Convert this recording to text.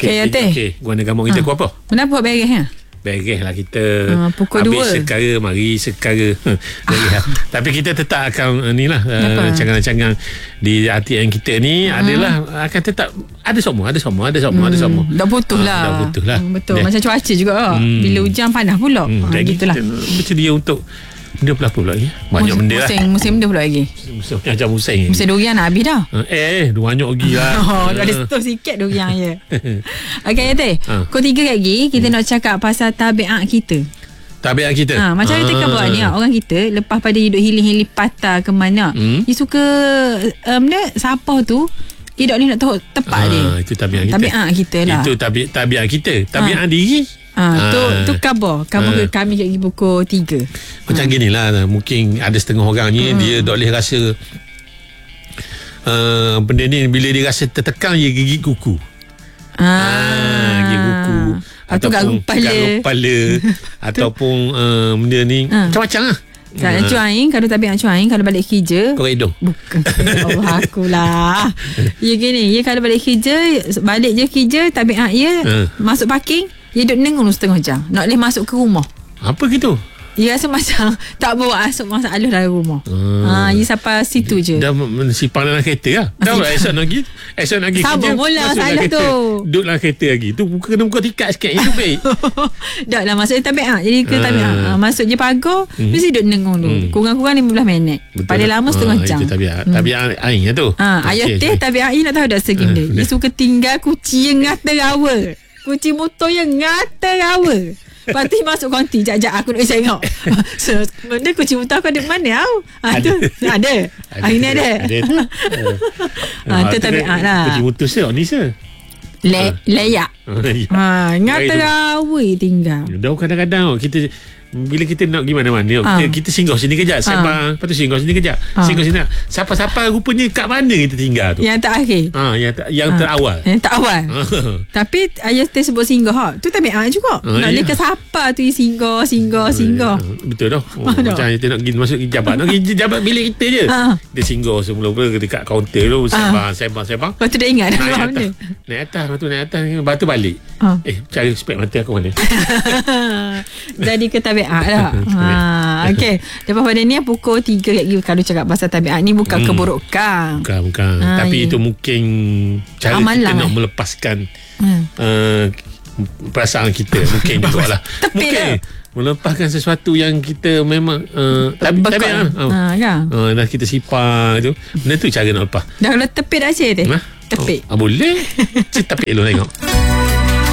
Okey, Teh. Okey, guna gambar kita ku apa? Kenapa buat beres ya? Beres lah kita. Pukul 2. Habis sekara, mari sekara. Beres lah. Tapi kita tetap akan ni lah, rancangan-rancangan di RTM kita ni adalah akan tetap ada semua. Dah putus lah. Dah putus lah. Betul. Macam cuaca juga. Bila hujan panas pula. Gitulah. Kita bersedia untuk benda apa pula lagi? Banyak benda lah. Musim benda pula lagi. Macam musim. Musim durian nak habis dah. Banyak lagi lah. Ada stok sikit durian je. Okey, Teh. Pukul 3 lagi kita nak cakap pasal tabiat kita. Tabiat kita. Macam kita kan buat ni, orang kita lepas pada hidup hiling-hiling patah ke mana, dia suka siapa tu hidup ni nak tahu tepat dia. Itu tabiat kita. Tabiat kita lah. Itu tabiat kita. Tabiat diri. Tu khabar kami kat pukul 3. Macam gini lah, mungkin ada setengah orang ni dia tak boleh rasa benda ni, bila dia rasa tertekan dia gigit kuku. Gigit kuku ataupun garuk kepala ataupun benda ni macam-macam lah. Kalau cuain, kalau tabiat cuain, kalau balik kerja korek hidung. Bukan. Allah akulah. Ya gini, kalau balik kerja, balik je kerja, tabiat dia masuk parking, dia duduk nengung setengah jam. Nak boleh masuk ke rumah. Apa gitu? Dia rasa macam tak bawa masuk masalah dalam rumah. Dia sampai situ je. Dah simpang dalam kereta lah. Dah lah esok lagi sabar mula salah tu. Duduk dalam kereta lagi. Tu kena buka tikat sikit. Itu baik. Dah lah maksudnya tabiat. Jadi ke tabiat. Masuk je pagar, mesti duduk nengung dulu. Kurang-kurang 15 minit. Pada lama setengah jam. Itu tabiat air lah tu. Ayah Teh tabiat air nak tahu dah segi dia. Dia suka tinggal kucing yang ngata rawa. Kucing motor yang ngata rawa. Lepas tu masuk konti. Sekejap aku nak tengok. Benda kucing motor aku ada mana tau? Ada. Hari ni ada. Itu tabiat lah. Kucing motor saya ni saya. Layak. Ngata rawa tinggal. Dah kadang-kadang kita bila kita nak pergi mana-mana, kita singgah sini kejap, sembang, lepas tu singgah sini kejap, singgah sini. Siapa-siapa rupanya kat mana kita tinggal tu? Yang terakhir. Yang terawal. Yang terawal. Tapi ayah Teh sebut singgah, tu tabiat juga. Nak lihat ke siapa tu singgah. Betul dah. Macam kita nak pergi masuk jabat, nak pergi jabat bilik kita je. Kita singgah semula-mula dekat kaunter tu, sembang. Lepas tu dah ingat dah mana. Naik atas, lepas tu balik. Cari spek mata aku mana. Jadi ke tabiat lah. Okey. Lepas pada ni pukul 3 lagi kalau cakap pasal tabiat ni bukan keburukan. Bukan. Tapi itu mungkin cara amalan kita nak melepaskan perasaan kita. Mungkin jugalah. Mungkin melepaskan sesuatu yang kita memang tabiat dah kita sipar tu. Benda tu cara nak lepas. Dah kalau tepit dah Teh. Tepit. Boleh. Tepit dulu tengok.